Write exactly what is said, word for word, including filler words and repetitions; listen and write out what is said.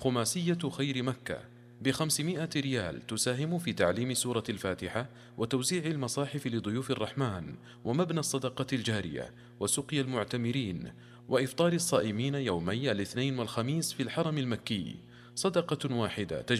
خماسية خير مكة بخمسمائة ريال تساهم في تعليم سورة الفاتحة وتوزيع المصاحف لضيوف الرحمن ومبنى الصدقة الجارية وسقي المعتمرين وإفطار الصائمين يومي الاثنين والخميس في الحرم المكي. صدقة واحدة